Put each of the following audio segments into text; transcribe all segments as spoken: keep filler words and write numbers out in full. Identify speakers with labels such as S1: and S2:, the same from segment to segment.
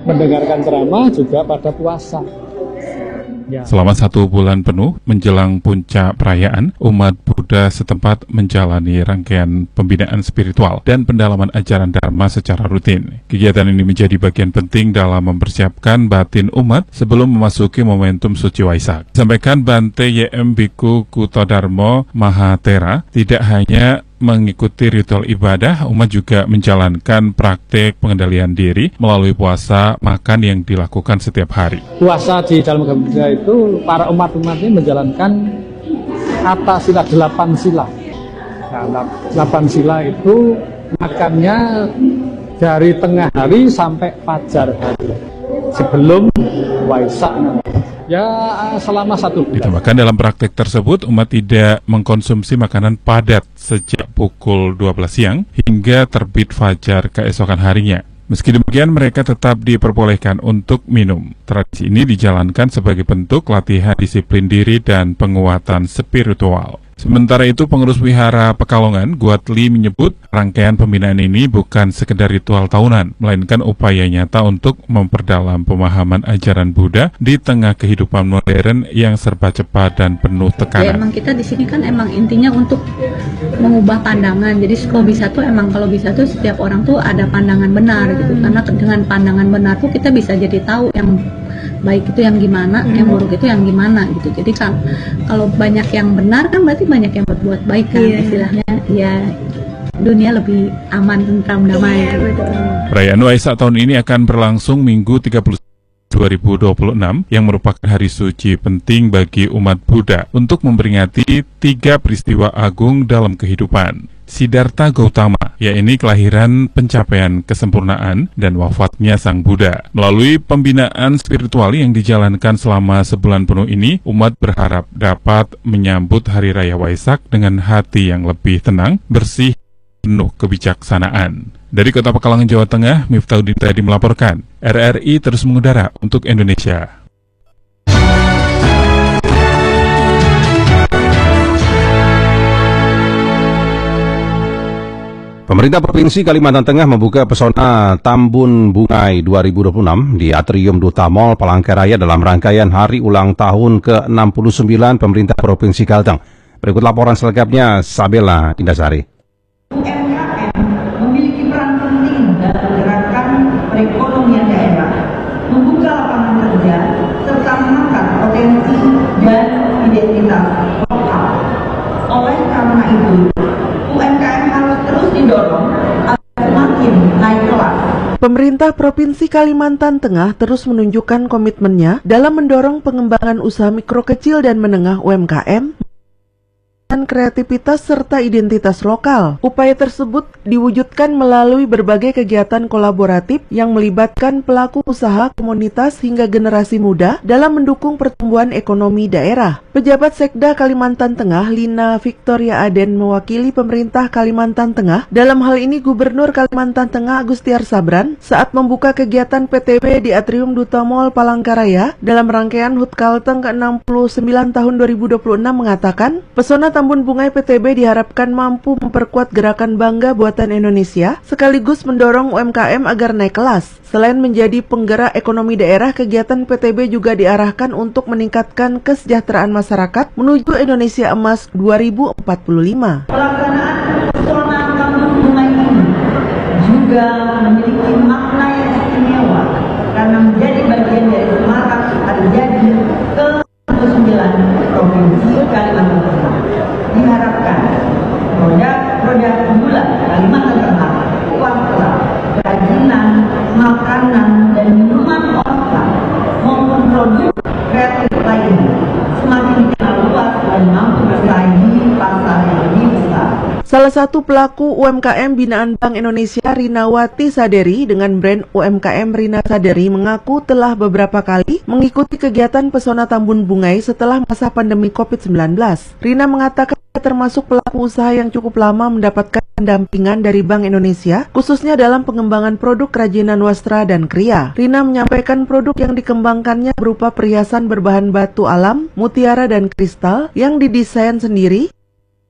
S1: mendengarkan ceramah juga pada puasa.
S2: Ya. Selama satu bulan penuh menjelang puncak perayaan, umat Buddha setempat menjalani rangkaian pembinaan spiritual dan pendalaman ajaran Dharma secara rutin. Kegiatan ini menjadi bagian penting dalam mempersiapkan batin umat sebelum memasuki momentum suci Waisak. Sampaikan Bante Y M Bhikkhu Kutodarmo Mahatera, tidak hanya mengikuti ritual ibadah, umat juga menjalankan praktek pengendalian diri melalui puasa makan yang dilakukan setiap hari.
S1: Puasa di dalam agama Buddha itu, para umat-umat ini menjalankan kata sila, delapan sila. Nah, delapan sila itu makannya dari tengah hari sampai fajar hari, sebelum Waisak. Ya, selama satu bulan.
S2: Ditambahkan dalam praktek tersebut, umat tidak mengkonsumsi makanan padat sejak pukul dua belas siang hingga terbit fajar keesokan harinya. Meski demikian, mereka tetap diperbolehkan untuk minum. Tradisi ini dijalankan sebagai bentuk latihan disiplin diri dan penguatan spiritual. Sementara itu, pengurus wihara Pekalongan, Guatli, menyebut rangkaian pembinaan ini bukan sekedar ritual tahunan, melainkan upaya nyata untuk memperdalam pemahaman ajaran Buddha di tengah kehidupan modern yang serba cepat dan penuh tekanan.
S3: Ya, emang kita di sini kan emang intinya untuk mengubah pandangan. Jadi kalau bisa tuh emang kalau bisa tuh setiap orang tuh ada pandangan benar gitu. Karena dengan pandangan benar tuh kita bisa jadi tahu yang baik itu yang gimana, yang buruk itu yang gimana gitu. Jadi kan kalau banyak yang benar kan berarti banyak yang berbuat baik kan, yeah. Istilahnya ya dunia lebih aman, tentram, damai. Yeah, betul.
S2: Perayaan Waisak tahun ini akan berlangsung Minggu tiga puluh dua ribu dua puluh enam yang merupakan hari suci penting bagi umat Buddha untuk memperingati tiga peristiwa agung dalam kehidupan. Siddhartha Gautama, yaitu kelahiran, pencapaian kesempurnaan, dan wafatnya Sang Buddha. Melalui pembinaan spiritual yang dijalankan selama sebulan penuh ini, umat berharap dapat menyambut Hari Raya Waisak dengan hati yang lebih tenang, bersih, penuh kebijaksanaan. Dari Kota Pekalongan, Jawa Tengah, Miftahudin Tadi melaporkan. R R I terus mengudara untuk Indonesia.
S4: Pemerintah Provinsi Kalimantan Tengah membuka pesona Tambun Bungai dua ribu dua puluh enam di Atrium Duta Mall Palangkaraya dalam rangkaian hari ulang tahun ke enam puluh sembilan Pemerintah Provinsi Kalteng. Berikut laporan selengkapnya Sabella Indasari.
S5: U M K M memiliki peran penting dalam menggerakkan perekonomian daerah, membuka lapangan kerja, serta mengangkat potensi dan identitas lokal. Oleh karena itu, U M K M harus terus didorong agar semakin naik kelas.
S6: Pemerintah Provinsi Kalimantan Tengah terus menunjukkan komitmennya dalam mendorong pengembangan usaha mikro kecil dan menengah U M K M dan kreativitas serta identitas lokal. Upaya tersebut diwujudkan melalui berbagai kegiatan kolaboratif yang melibatkan pelaku usaha, komunitas hingga generasi muda dalam mendukung pertumbuhan ekonomi daerah. Pejabat Sekda Kalimantan Tengah, Lina Victoria Aden, mewakili pemerintah Kalimantan Tengah, dalam hal ini Gubernur Kalimantan Tengah Agustiar Sabran, saat membuka kegiatan P T B di Atrium Duta Mall Palangkaraya dalam rangkaian H U T Kalteng ke enam puluh sembilan tahun dua ribu dua puluh enam mengatakan, pesona Tambun Bungai P T B diharapkan mampu memperkuat gerakan bangga buatan Indonesia, sekaligus mendorong U M K M agar naik kelas. Selain menjadi penggerak ekonomi daerah, kegiatan P T B juga diarahkan untuk meningkatkan kesejahteraan masyarakat menuju Indonesia Emas dua ribu empat puluh lima.
S5: Pelaksanaan pesona Tambun Bungai ini juga memiliki makna yang istimewa karena menjadi bagian dari semangat terjadi ke enam puluh sembilan Provinsi Kalimantan Tengah. Diharapkan produk-produk unggulan Kalimantan Tengah, swasta, kerajinan, makanan, dan minuman lokal maupun produk kreatif lainnya semakin dikenal luas dan mampu bersaing di pasar yang lebih besar.
S6: Salah satu pelaku U M K M binaan Bank Indonesia, Rinawati Saderi, dengan brand U M K M Rina Saderi, mengaku telah beberapa kali mengikuti kegiatan pesona Tambun Bungai setelah masa pandemi covid sembilan belas. Rina mengatakan termasuk pelaku usaha yang cukup lama mendapatkan pendampingan dari Bank Indonesia, khususnya dalam pengembangan produk kerajinan wastra dan kriya. Rina menyampaikan produk yang dikembangkannya berupa perhiasan berbahan batu alam, mutiara, dan kristal yang didesain sendiri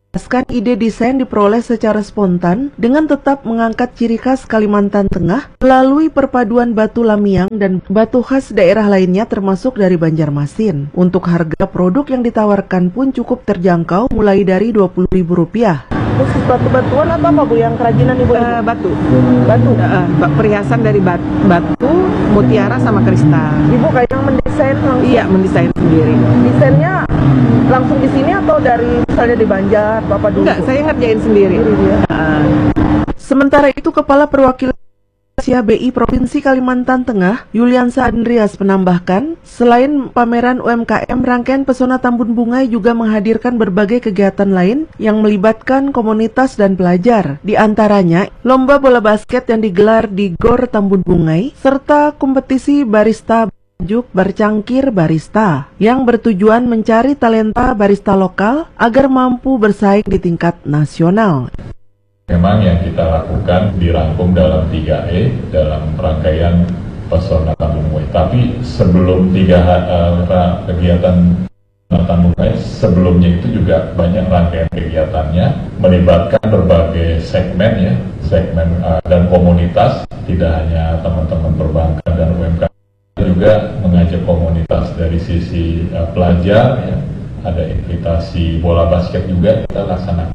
S6: Menegaskan ide desain diperoleh secara spontan dengan tetap mengangkat ciri khas Kalimantan Tengah melalui perpaduan batu lamiang dan batu khas daerah lainnya termasuk dari Banjarmasin. Untuk harga produk yang ditawarkan pun cukup terjangkau mulai dari dua puluh ribu rupiah.
S7: Khusus batu-batuan atau apa Bu yang kerajinan Ibu? Uh, batu. Batu. Uh, perhiasan dari bat batu, mutiara sama kristal. Ibu kayak yang mendesain langsung? Iya, mendesain sendiri. Desainnya langsung di sini atau dari misalnya di Banjar, Bapak dulu? Enggak, saya ngerjain sendiri. Uh.
S6: Sementara itu Kepala Perwakilan B I Provinsi Kalimantan Tengah, Yuliansa Andreas menambahkan, selain pameran U M K M, rangkaian Pesona Tambun Bungai juga menghadirkan berbagai kegiatan lain yang melibatkan komunitas dan pelajar. Di antaranya, lomba bola basket yang digelar di Gor Tambun Bungai, serta kompetisi barista bertajuk Bercangkir Barista, yang bertujuan mencari talenta barista lokal agar mampu bersaing di tingkat nasional.
S8: Memang yang kita lakukan dirangkum dalam tiga E dalam rangkaian Pesona Tambun Bungai. Tapi sebelum tiga uh, kegiatan Tambun Bungai, sebelumnya itu juga banyak rangkaian kegiatannya melibatkan berbagai segmen ya, segmen uh, dan komunitas, tidak hanya teman-teman perbankan dan U M K M, juga mengajak komunitas dari sisi uh, pelajar ya, ada invitasi bola basket juga kita laksanakan.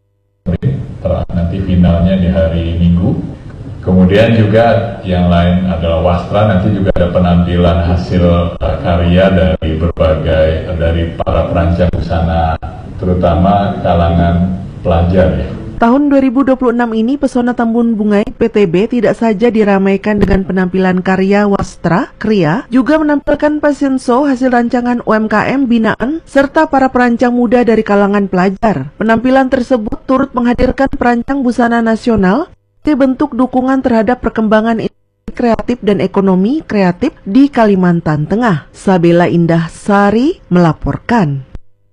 S8: Nanti finalnya di hari Minggu. Kemudian juga yang lain adalah wastra, nanti juga ada penampilan hasil uh, karya dari berbagai uh, dari para perancang busana, terutama kalangan pelajar ya.
S6: Tahun dua ribu dua puluh enam ini Pesona Tambun Bungai P T B tidak saja diramaikan dengan penampilan karya wastra, kria, juga menampilkan fashion show hasil rancangan U M K M binaan, serta para perancang muda dari kalangan pelajar. Penampilan tersebut turut menghadirkan perancang busana nasional, bentuk dukungan terhadap perkembangan kreatif dan ekonomi kreatif di Kalimantan Tengah. Sabela Indah Sari melaporkan.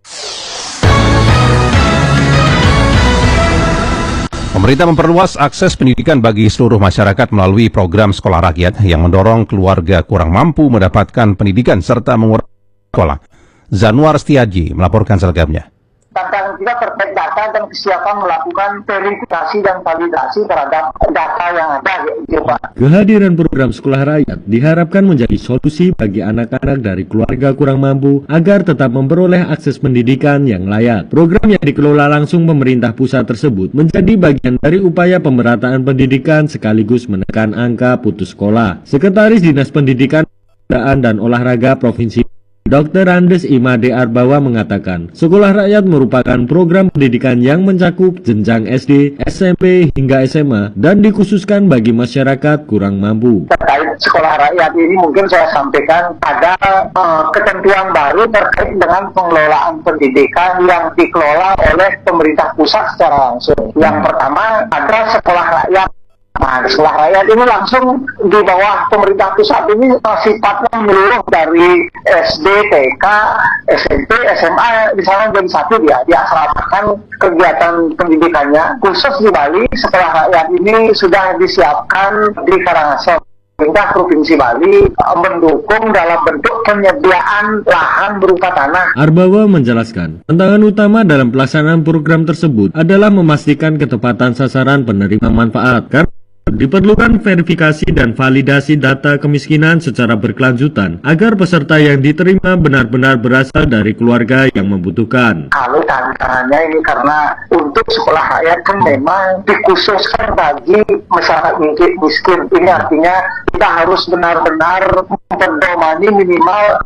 S4: Pemerintah memperluas akses pendidikan bagi seluruh masyarakat melalui program sekolah rakyat yang mendorong keluarga kurang mampu mendapatkan pendidikan serta mengurangi sekolah. Zanuar Setiaji melaporkan selengkapnya.
S9: Tantangan kita terkait data dan kesiapan melakukan verifikasi dan validasi terhadap data yang ada, ya Pak.
S10: Kehadiran program sekolah rakyat diharapkan menjadi solusi bagi anak-anak dari keluarga kurang mampu agar tetap memperoleh akses pendidikan yang layak. Program yang dikelola langsung pemerintah pusat tersebut menjadi bagian dari upaya pemerataan pendidikan sekaligus menekan angka putus sekolah. Sekretaris Dinas Pendidikan dan Olahraga Provinsi Dokter Andes Imade Arbawa mengatakan, sekolah rakyat merupakan program pendidikan yang mencakup jenjang S D, S M P hingga S M A dan dikhususkan bagi masyarakat kurang mampu.
S9: Terkait sekolah rakyat ini mungkin saya sampaikan ada uh, ketentuan baru terkait dengan pengelolaan pendidikan yang dikelola oleh pemerintah pusat secara langsung. Yang pertama ada sekolah rakyat. Nah, sekolah rakyat ini langsung di bawah pemerintah pusat ini uh, sifatnya menyeluruh dari S D, T K, S M P, S M A, di sana jadi satu dia, diasramakan kegiatan pendidikannya. Khusus di Bali, sekolah rakyat ini sudah disiapkan di Karangasem. Pemerintah Provinsi Bali uh, mendukung dalam bentuk penyediaan lahan berupa tanah.
S10: Arbawa menjelaskan, tantangan utama dalam pelaksanaan program tersebut adalah memastikan ketepatan sasaran penerima manfaat. Karena diperlukan verifikasi dan validasi data kemiskinan secara berkelanjutan agar peserta yang diterima benar-benar berasal dari keluarga yang membutuhkan.
S9: Kalau tantangannya ini karena untuk sekolah rakyat kan memang dikhususkan bagi masyarakat miskin. Ini artinya kita harus benar-benar memperdomani minimal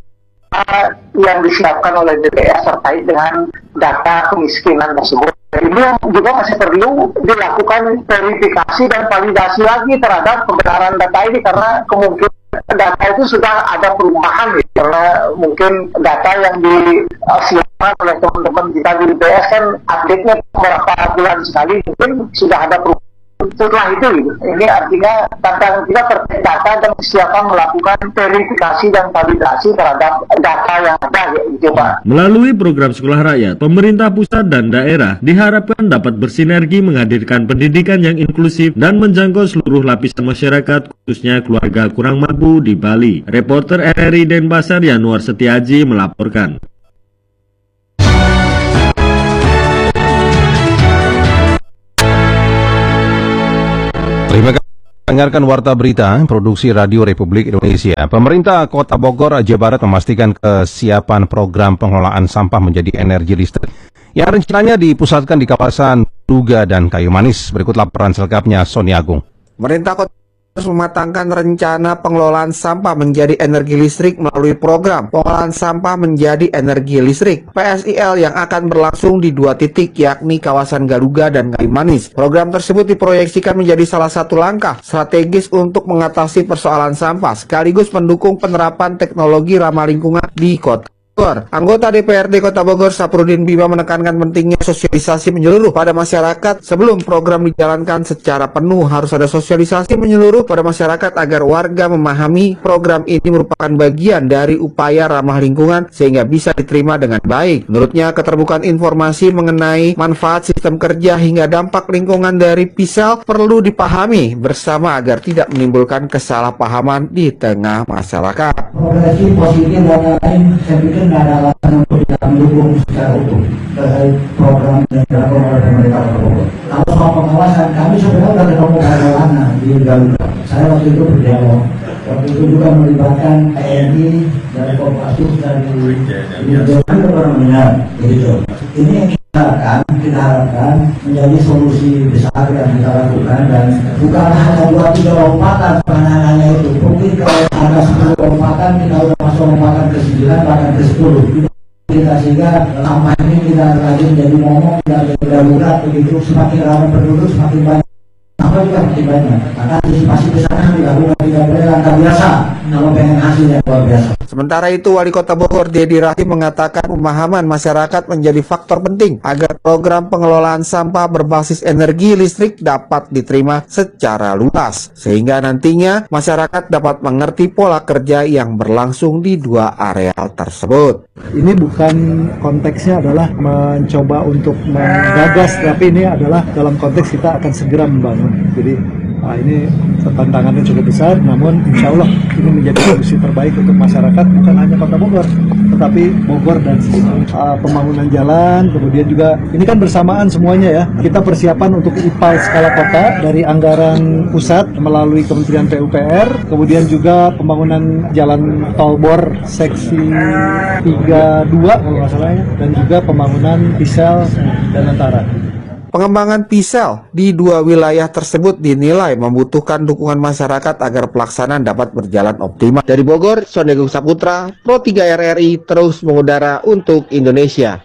S9: yang disiapkan oleh D P S terkait dengan data kemiskinan tersebut. Ini yang juga masih perlu dilakukan verifikasi dan validasi lagi terhadap kebenaran data ini karena kemungkinan data itu sudah ada perubahan ya. Karena mungkin data yang disiapkan oleh teman-teman kita di D P S kan update-nya beberapa bulan sekali, mungkin sudah ada perubahan. Setelah itu, ini artinya tantangan kita terkait data dan kesiapan melakukan verifikasi dan validasi terhadap data yang ada, gitu Pak.
S10: Melalui program sekolah rakyat, pemerintah pusat dan daerah diharapkan dapat bersinergi menghadirkan pendidikan yang inklusif dan menjangkau seluruh lapisan masyarakat, khususnya keluarga kurang mampu di Bali. Reporter R R I Denpasar Yanuar Setiaji melaporkan.
S4: Dengarkan Warta Berita, produksi Radio Republik Indonesia. Pemerintah Kota Bogor, Jawa Barat memastikan kesiapan program pengelolaan sampah menjadi energi listrik yang rencananya dipusatkan di kawasan Duga dan Kayu Manis. Berikut laporan selengkapnya Sony Agung.
S11: Pemerintah Kota terus mematangkan rencana pengelolaan sampah menjadi energi listrik melalui program pengelolaan sampah menjadi energi listrik P S I L yang akan berlangsung di dua titik, yakni kawasan Garuga dan Kayu Manis. Program tersebut diproyeksikan menjadi salah satu langkah strategis untuk mengatasi persoalan sampah sekaligus mendukung penerapan teknologi ramah lingkungan di kota Bogor. Anggota D P R D Kota Bogor Saprudin Bima menekankan pentingnya sosialisasi menyeluruh pada masyarakat. Sebelum program dijalankan secara penuh, harus ada sosialisasi menyeluruh pada masyarakat agar warga memahami program ini merupakan bagian dari upaya ramah lingkungan sehingga bisa diterima dengan baik. Menurutnya, keterbukaan informasi mengenai manfaat sistem kerja hingga dampak lingkungan dari P I S E L perlu dipahami bersama agar tidak menimbulkan kesalahpahaman di tengah masyarakat.
S12: Progresi positif dan lain, saya pikir tidak ada alasan untuk tidak mendukung secara utuh terkait program yang dilakukan oleh pemerintah Kota Bogor. Kalau soal pengawasan, kami sebenarnya sudah ketemu Karyawana di Garuga. Saya waktu itu berdialog. Waktu itu juga melibatkan T N I dari Kopassus dari Jawa Barat mendengar, begitu. Ini yang kita harapkan, kita harapkan menjadi solusi besar yang kita lakukan dan bukan hanya dua tiga lompatan penanganannya itu. Mungkin kalau ada sepuluh lompatan kita sudah masuk lompatan ke sembilan bahkan ke sepuluh. Kita sehingga sampah ini tidak lagi menjadi momok, tidak menjadi darurat begitu. Semakin ramai penduduk semakin banyak. Apa juga makin banyak. Maka antisipasi ke sana dilakukan tidak boleh langkah biasa. Kalau pengen hasil yang luar biasa.
S11: Sementara itu, Wali Kota Bogor Dedi Rahim mengatakan pemahaman masyarakat menjadi faktor penting agar program pengelolaan sampah berbasis energi listrik dapat diterima secara luas, sehingga nantinya masyarakat dapat mengerti pola kerja yang berlangsung di dua areal tersebut.
S1: Ini bukan konteksnya adalah mencoba untuk menggagas, tapi ini adalah dalam konteks kita akan segera membangun. Jadi nah ini tantangannya cukup besar, namun insya Allah ini menjadi solusi terbaik untuk masyarakat, bukan hanya Kota Bogor, tetapi Bogor dan uh, pembangunan jalan, kemudian juga ini kan bersamaan semuanya ya. Kita persiapan untuk I P A skala kota dari anggaran pusat melalui Kementerian P U P R, kemudian juga pembangunan jalan tol Bor seksi tiga puluh dua kalau nggak salah ya, dan juga pembangunan P I S E L dan Antara.
S11: Pengembangan P I S E L di dua wilayah tersebut dinilai membutuhkan dukungan masyarakat agar pelaksanaan dapat berjalan optimal. Dari Bogor, Sony Agung Saputra, Pro tiga R R I terus mengudara untuk Indonesia.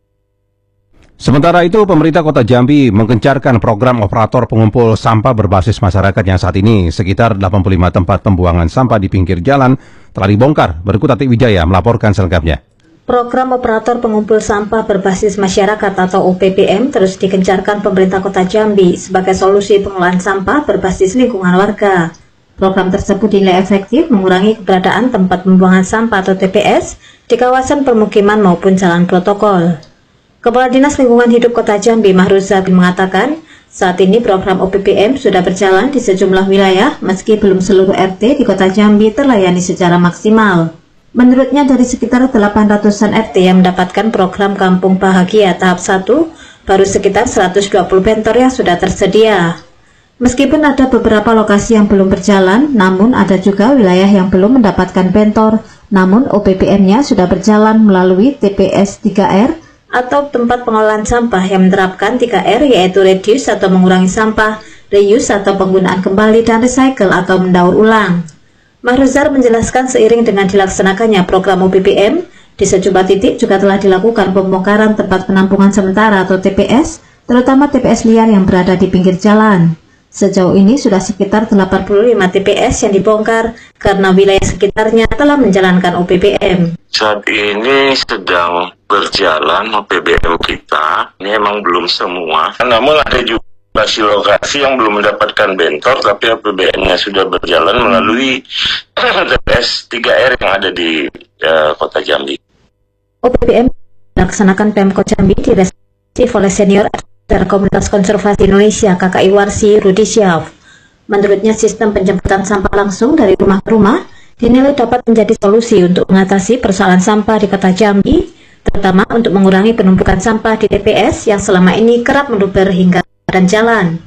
S4: Sementara itu, pemerintah Kota Jambi menggencarkan program operator pengumpul sampah berbasis masyarakat yang saat ini sekitar delapan puluh lima tempat pembuangan sampah di pinggir jalan telah dibongkar. Berikut Ati Wijaya melaporkan selengkapnya.
S13: Program operator pengumpul sampah berbasis masyarakat atau O P P M terus digencarkan pemerintah Kota Jambi sebagai solusi pengelolaan sampah berbasis lingkungan warga. Program tersebut dinilai efektif mengurangi keberadaan tempat pembuangan sampah atau T P S di kawasan permukiman maupun jalan protokol. Kepala Dinas Lingkungan Hidup Kota Jambi Mahruzah bin mengatakan, saat ini program O P P M sudah berjalan di sejumlah wilayah meski belum seluruh R T di Kota Jambi terlayani secara maksimal. Menurutnya dari sekitar delapan ratusan R T yang mendapatkan program Kampung Bahagia tahap satu, baru sekitar seratus dua puluh bentor yang sudah tersedia. Meskipun ada beberapa lokasi yang belum berjalan, namun ada juga wilayah yang belum mendapatkan bentor, namun O P P M-nya sudah berjalan melalui T P S tiga R atau tempat pengolahan sampah yang menerapkan tiga R, yaitu reduce atau mengurangi sampah, reuse atau penggunaan kembali, dan recycle atau mendaur ulang. Mahruzah menjelaskan seiring dengan dilaksanakannya program O P P M, di sejumlah titik juga telah dilakukan pembongkaran tempat penampungan sementara atau T P S, terutama T P S liar yang berada di pinggir jalan. Sejauh ini sudah sekitar delapan puluh lima T P S yang dibongkar karena wilayah sekitarnya telah menjalankan O P P M.
S14: Saat ini sedang berjalan O P P M kita, ini emang belum semua, namun ada juga lokasi-lokasi yang belum mendapatkan bentor tapi A P B N-nya sudah berjalan melalui T P S tiga R yang ada di uh, Kota Jambi.
S13: O P P M dilaksanakan Pemkot Jambi diresponsif oleh senior dari Komunitas Konservasi Indonesia K K I Warsi Rudi Syaf. Menurutnya sistem penjemputan sampah langsung dari rumah ke rumah dinilai dapat menjadi solusi untuk mengatasi persoalan sampah di Kota Jambi, terutama untuk mengurangi penumpukan sampah di T P S yang selama ini kerap meluber hingga dan jalan.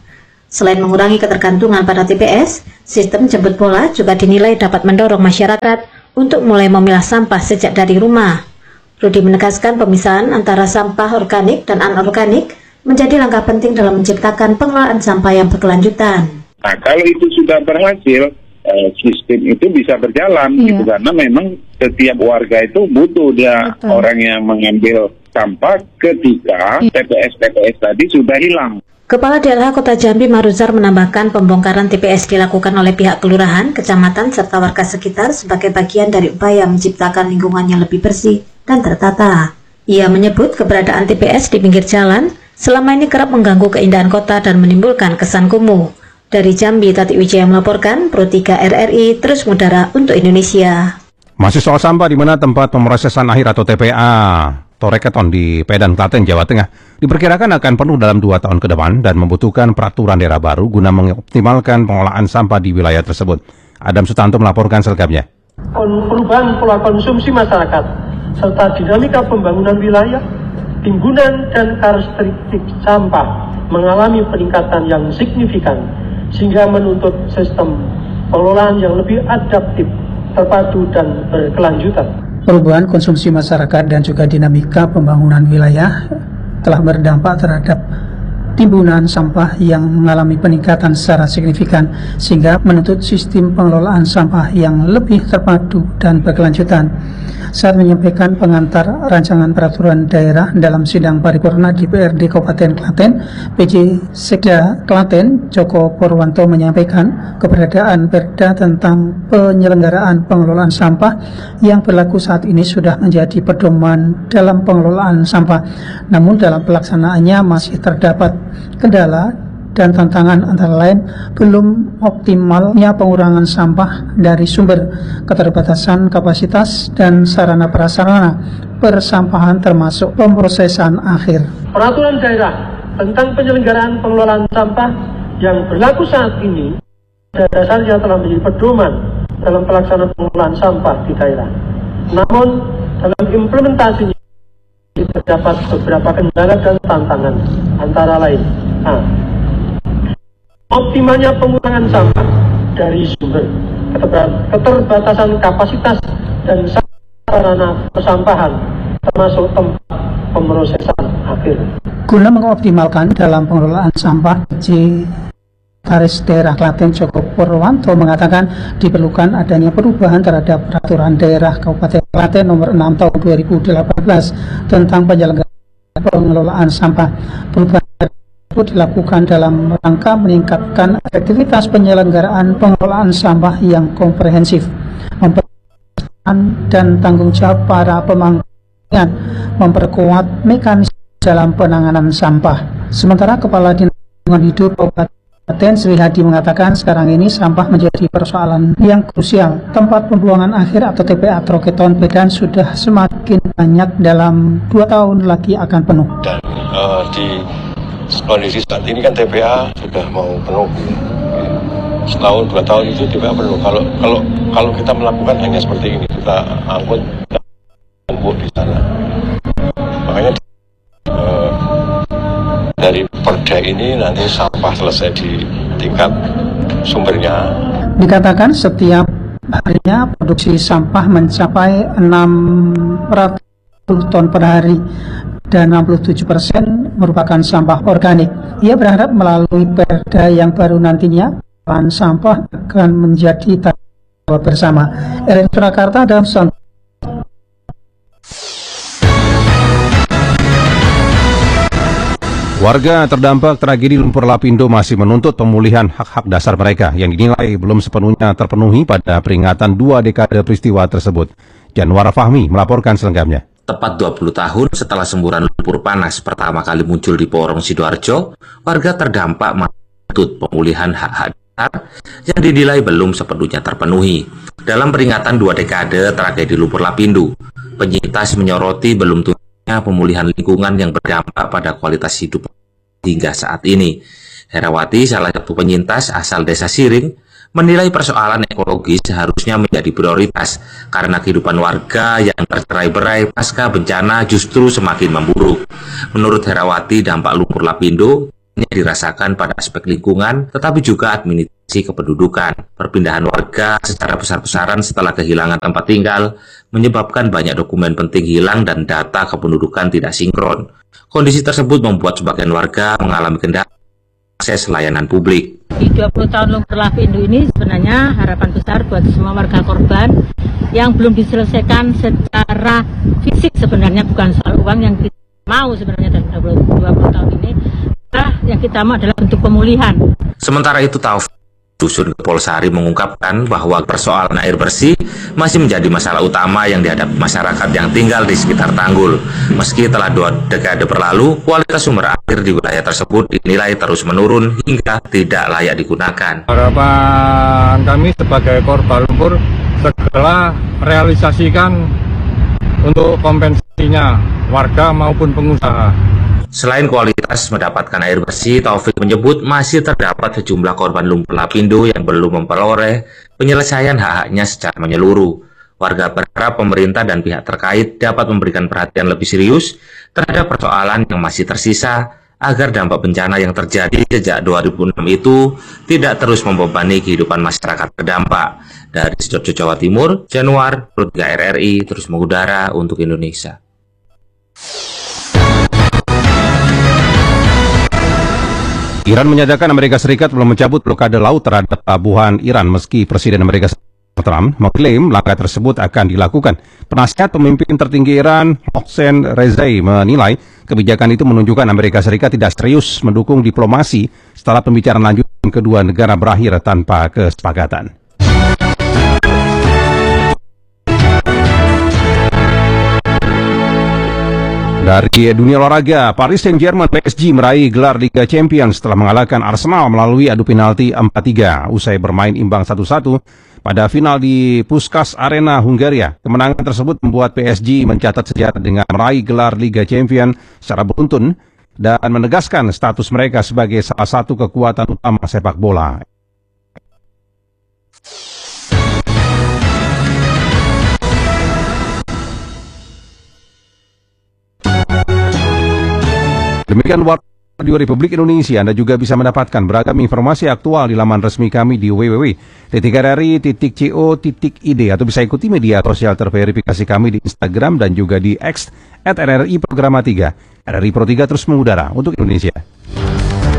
S13: Selain mengurangi ketergantungan pada T P S, sistem jemput bola juga dinilai dapat mendorong masyarakat untuk mulai memilah sampah sejak dari rumah. Rudi menegaskan pemisahan antara sampah organik dan anorganik menjadi langkah penting dalam menciptakan pengelolaan sampah yang berkelanjutan.
S15: Nah, kalau itu sudah berhasil, eh, sistem itu bisa berjalan,
S13: iya.
S15: gitu, karena memang setiap warga itu butuh dia Betul. orang yang mengambil sampah ketika T P S T P S tadi sudah hilang.
S13: Kepala D L H Kota Jambi Maruzar menambahkan pembongkaran T P S dilakukan oleh pihak kelurahan, kecamatan, serta warga sekitar sebagai bagian dari upaya menciptakan lingkungan yang lebih bersih dan tertata. Ia menyebut keberadaan T P S di pinggir jalan selama ini kerap mengganggu keindahan kota dan menimbulkan kesan kumuh. Dari Jambi, Tati Wijaya melaporkan, Pro tiga R R I terus mengudara untuk Indonesia.
S4: Masih soal sampah, di mana tempat pemrosesan akhir atau T P A Toreketon di Pedan, Klaten, Jawa Tengah diperkirakan akan penuh dalam dua tahun ke depan dan membutuhkan peraturan daerah baru guna mengoptimalkan pengelolaan sampah di wilayah tersebut. Adam Sutanto melaporkan selengkapnya.
S16: Perubahan pola konsumsi masyarakat serta dinamika pembangunan wilayah, timbunan dan karakteristik sampah mengalami peningkatan yang signifikan sehingga menuntut sistem pengelolaan yang lebih adaptif, terpadu dan berkelanjutan.
S17: Perubahan konsumsi masyarakat dan juga dinamika pembangunan wilayah telah berdampak terhadap timbunan sampah yang mengalami peningkatan secara signifikan sehingga menuntut sistem pengelolaan sampah yang lebih terpadu dan berkelanjutan. Saat menyampaikan pengantar rancangan peraturan daerah dalam sidang paripurna di P R D Kabupaten Klaten, P J Sekda Klaten Joko Purwanto menyampaikan keberadaan Perda tentang penyelenggaraan pengelolaan sampah yang berlaku saat ini sudah menjadi pedoman dalam pengelolaan sampah. Namun dalam pelaksanaannya masih terdapat kendala dan tantangan antara lain belum optimalnya pengurangan sampah dari sumber, keterbatasan kapasitas dan sarana prasarana persampahan termasuk pemrosesan akhir.
S16: Peraturan daerah tentang penyelenggaraan pengelolaan sampah yang berlaku saat ini pada dasarnya telah menjadi pedoman dalam pelaksanaan pengelolaan sampah di daerah. Namun dalam implementasinya terdapat beberapa kendala dan tantangan antara lain. Nah, optimalnya pengurangan sampah dari sumber, keterbatasan kapasitas dan sarana persampahan, termasuk tempat pemrosesan akhir.
S17: Guna mengoptimalkan dalam pengelolaan sampah, P J Karis Daerah Klaten Joko Purwanto mengatakan diperlukan adanya perubahan terhadap peraturan daerah Kabupaten Klaten nomor enam tahun dua ribu delapan belas tentang penyelenggaraan pengelolaan sampah. Perubahan itu dilakukan dalam rangka meningkatkan efektivitas penyelenggaraan pengelolaan sampah yang komprehensif, memperkuat dan tanggung jawab para pemangku, memperkuat mekanisme dalam penanganan sampah. Sementara Kepala Dinas Lingkungan Hidup Kabupaten Sri Hadi mengatakan sekarang ini sampah menjadi persoalan yang krusial. Tempat pembuangan akhir atau T P A Toreketon Pedan sudah semakin banyak, dalam dua tahun lagi akan penuh.
S18: Dan uh, di kondisi saat ini kan T P A sudah mau penuh, setahun dua tahun itu T P A penuh. Kalau kalau kalau kita melakukan hanya seperti ini, kita angkut tempur di sana. Makanya eh, dari Perda ini nanti sampah selesai di tingkat sumbernya. Dikatakan
S17: setiap harinya produksi sampah mencapai enam ratus ton per hari dan enam puluh tujuh persen merupakan sampah organik. Ia berharap melalui Perda yang baru nantinya peran sampah akan menjadi tanggung jawab bersama. R R I Surakarta dalam Santo.
S4: Warga terdampak tragedi lumpur lapindo masih menuntut pemulihan hak-hak dasar mereka yang dinilai belum sepenuhnya terpenuhi pada peringatan dua dekade peristiwa tersebut. Janwar Fahmi melaporkan selengkapnya.
S19: Tepat dua puluh tahun setelah semburan lumpur panas pertama kali muncul di Porong Sidoarjo, warga terdampak menuntut pemulihan hak-hak dasar yang dinilai belum sepenuhnya terpenuhi. Dalam peringatan dua dekade tragedi lumpur lapindo, penyintas menyoroti belum tuntasnya pemulihan lingkungan yang berdampak pada kualitas hidup hingga saat ini. Herawati, salah satu penyintas asal Desa Siring, menilai persoalan ekologis seharusnya menjadi prioritas karena kehidupan warga yang tercerai-berai pasca bencana justru semakin memburuk. Menurut Herawati, dampak lumpur lapindo dampaknya dirasakan pada aspek lingkungan, tetapi juga administrasi kependudukan. Perpindahan warga secara besar-besaran setelah kehilangan tempat tinggal menyebabkan banyak dokumen penting hilang dan data kependudukan tidak sinkron. Kondisi tersebut membuat sebagian warga mengalami kendala akses layanan publik.
S20: Di dua puluh tahun Lumpur Lapindo ini sebenarnya harapan besar buat semua warga korban yang belum diselesaikan secara fisik, sebenarnya bukan soal uang yang kita mau sebenarnya dalam dua puluh tahun ini. Nah, yang kita mau adalah untuk pemulihan.
S19: Sementara itu, Taufik Dusun Kepolsari mengungkapkan bahwa persoalan air bersih masih menjadi masalah utama yang dihadapi masyarakat yang tinggal di sekitar tanggul. Meski telah dua dekade berlalu, kualitas sumber air di wilayah tersebut dinilai terus menurun hingga tidak layak digunakan.
S21: Harapan kami sebagai korban lumpur segera realisasikan untuk kompensasinya warga maupun pengusaha.
S19: Selain kualitas mendapatkan air bersih, Taufik menyebut masih terdapat sejumlah korban lumpur Lapindo yang belum memperoleh penyelesaian hak-haknya secara menyeluruh. Warga berharap pemerintah dan pihak terkait dapat memberikan perhatian lebih serius terhadap persoalan yang masih tersisa agar dampak bencana yang terjadi sejak dua ribu enam itu tidak terus membebani kehidupan masyarakat terdampak. Dari Sidoarjo, Jawa Timur, Januar, Rutga R R I terus mengudara untuk Indonesia.
S4: Iran menyatakan Amerika Serikat belum mencabut blokade laut terhadap pelabuhan Iran meski Presiden Amerika Serikat Trump mengklaim langkah tersebut akan dilakukan. Penasihat pemimpin tertinggi Iran, Mohsen Rezai, menilai kebijakan itu menunjukkan Amerika Serikat tidak serius mendukung diplomasi setelah pembicaraan lanjutan kedua negara berakhir tanpa kesepakatan. Dari dunia olahraga, Paris Saint-Germain P S G meraih gelar Liga Champions setelah mengalahkan Arsenal melalui adu penalti empat tiga usai bermain imbang satu satu pada final di Puskás Arena, Hungaria. Kemenangan tersebut membuat P S G mencatat sejarah dengan meraih gelar Liga Champions secara beruntun dan menegaskan status mereka sebagai salah satu kekuatan utama sepak bola. Demikian Warta Radio Republik Indonesia. Anda juga bisa mendapatkan beragam informasi aktual di laman resmi kami di w w w titik r r i titik co titik i d atau bisa ikuti media sosial terverifikasi kami di Instagram dan juga di X at R R I Programa tiga. R R I Pro tiga terus mengudara untuk Indonesia.